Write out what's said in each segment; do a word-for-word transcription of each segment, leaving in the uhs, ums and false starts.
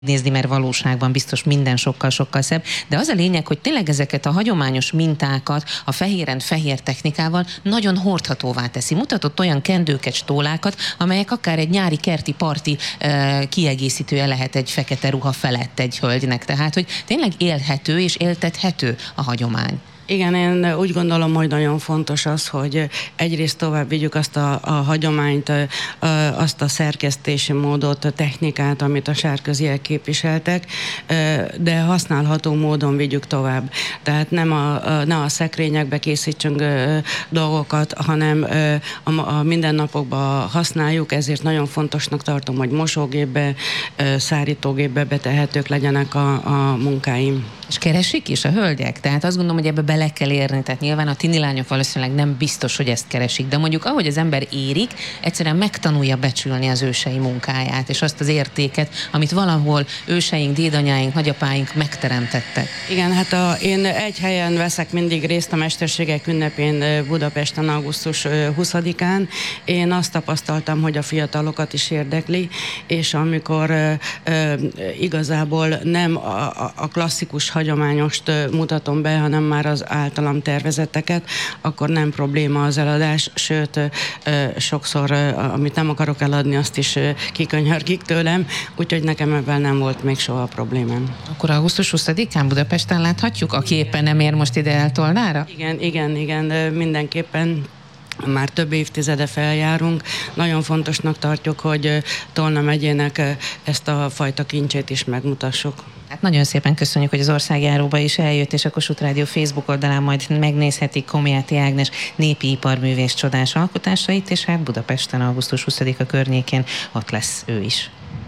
nézni, mert valóságban biztos minden sokkal-sokkal szebb, de az a lényeg, hogy tényleg ezeket a hagyományos mintákat a fehéren fehér technikával nagyon hordhatóvá teszi. Mutatott olyan kendőket, stólákat, amelyek akár egy nyári kerti parti e, kiegészítője lehet egy fekete ruha felett egy hölgynek. Tehát, hogy tényleg élhető és éltethető a hagyomány. Igen, én úgy gondolom, hogy nagyon fontos az, hogy egyrészt tovább vigyük azt a, a hagyományt, azt a szerkesztési módot, a technikát, amit a sárköziek képviseltek, de használható módon vigyük tovább. Tehát nem a, ne a szekrényekbe készítsünk dolgokat, hanem a, a mindennapokban használjuk, ezért nagyon fontosnak tartom, hogy mosógépbe, szárítógépbe betehetők legyenek a, a munkáim. És keresik is a hölgyek? Tehát azt gondolom, hogy ebbe bele kell érni. Tehát nyilván a tini lányok valószínűleg nem biztos, hogy ezt keresik, de mondjuk ahogy az ember érik, egyszerűen megtanulja becsülni az ősei munkáját, és azt az értéket, amit valahol őseink, dédanyáink, nagyapáink megteremtettek. Igen, hát a, én egy helyen veszek mindig részt a Mesterségek ünnepén Budapesten augusztus huszadikán. Én azt tapasztaltam, hogy a fiatalokat is érdekli, és amikor ö, ö, igazából nem a, a klasszikus hagyományost mutatom be, hanem már az általam tervezetteket, akkor nem probléma az eladás, sőt, sokszor, amit nem akarok eladni, azt is kikönyörgik tőlem, úgyhogy nekem ebben nem volt még soha problémám. Akkor augusztus huszadikán Budapesten láthatjuk, aki éppen nem ér most ide el Tolnára? Igen, igen, igen, mindenképpen. Már több évtizede feljárunk. Nagyon fontosnak tartjuk, hogy Tolna megyének ezt a fajta kincsét is megmutassuk. Hát nagyon szépen köszönjük, hogy az Országjáróba is eljött, és a Kossuth Rádió Facebook oldalán majd megnézhetik Komjáti Ágnes népi iparművész csodás alkotásait, és hát Budapesten augusztus huszadika környékén ott lesz ő is.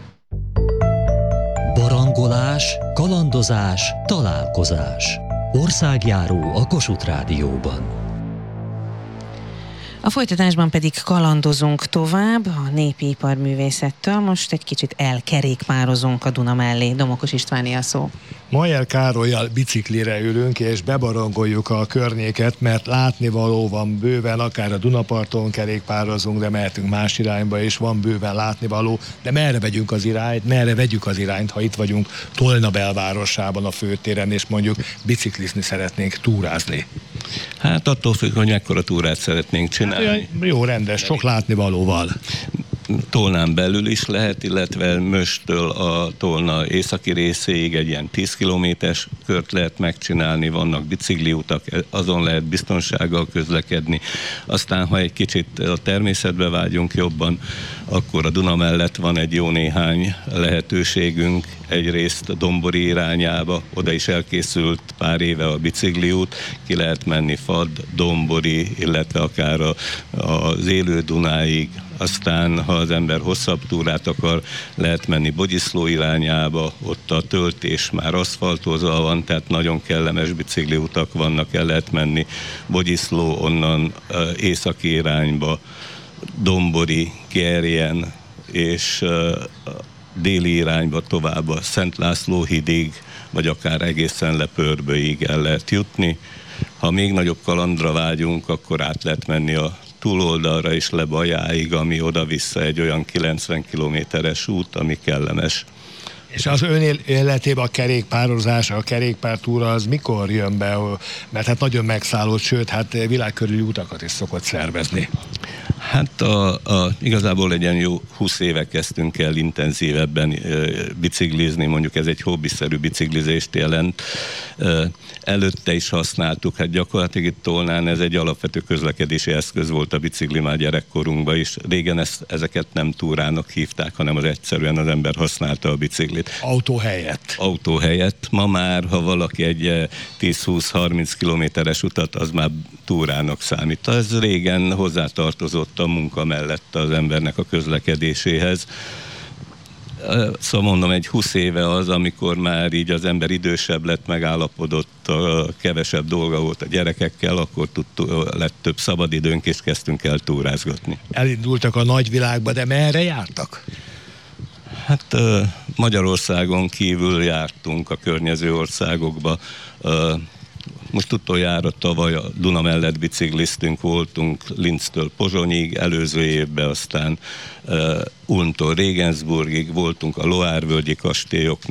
Barangolás, kalandozás, találkozás. Országjáró a Kossuth Rádióban. A folytatásban pedig kalandozunk tovább a népi iparművészettől. Most egy kicsit elkerékpározunk a Duna mellé. Domokos Istváné a szó. Mayer Károllyal biciklire ülünk, és bebarangoljuk a környéket, mert látnivaló van bőven, akár a Dunaparton kerékpározunk, de mehetünk más irányba, és van bőven látnivaló, de merre vegyünk az irányt, merre vegyük az irányt, ha itt vagyunk Tolna belvárosában, a főtéren, és mondjuk biciklizni szeretnénk, túrázni. Hát attól függ, hogy mekkora túrát szeretnénk csinálni. Hát, jó, rendes, sok látnivalóval. Tolnán belül is lehet, illetve Möstől a Tolna északi részéig egy ilyen tíz kilométeres kört lehet megcsinálni, vannak bicikliutak, azon lehet biztonsággal közlekedni. Aztán, ha egy kicsit a természetbe vágyunk jobban, akkor a Duna mellett van egy jó néhány lehetőségünk, egyrészt Dombori irányába, oda is elkészült pár éve a bicikliút, ki lehet menni Fad, Dombori, illetve akár a, az Élő Dunáig. Aztán, ha az ember hosszabb túrát akar, lehet menni Bogyiszló irányába, ott a töltés már aszfaltozva van, tehát nagyon kellemes bicikliutak vannak, el lehet menni Bogyiszló, onnan északi irányba, Dombori, Gerjen és uh, déli irányba tovább a Szent László hídig, vagy akár egészen Lepörböig el lehet jutni. Ha még nagyobb kalandra vágyunk, akkor át lehet menni a túloldalra is Le Bajáig, ami oda-vissza egy olyan kilencven kilométeres út, ami kellemes. És az ön életében a kerékpározás, a kerékpártúra az mikor jön be? Mert hát nagyon megszállott, sőt, hát világkörüli utakat is szokott szervezni. Hát a, a, igazából egy ilyen jó húsz éve kezdtünk el intenzívebben e, biciklizni, mondjuk ez egy hobbiszerű biciklizést jelent. E, előtte is használtuk, hát gyakorlatilag itt Tolnán ez egy alapvető közlekedési eszköz volt a bicikli már gyerekkorunkban is. Régen ezt, ezeket nem túrának hívták, hanem az egyszerűen az ember használta a biciklit. Autó helyett. Autó helyett. Ma már, ha valaki egy tíz-húsz-harminc kilométeres utat, az már túrának számít. Ez régen hozzátartozott a munka mellett az embernek a közlekedéséhez. Szóval mondom, egy húsz éve az, amikor már így az ember idősebb lett, megállapodott, kevesebb dolga volt a gyerekekkel, akkor tudtuk, lett több szabadidőnk, és kezdtünk el túrázgatni. Elindultak a nagyvilágba, de merre jártak? Hát Magyarországon kívül jártunk a környező országokba, Most utoljára tavaly a Duna mellett bicikliztünk, voltunk Linztől Pozsonyig, előző évben aztán uh, Ulmtól Regensburgig, voltunk a Loire-völgyi kastélyoknál,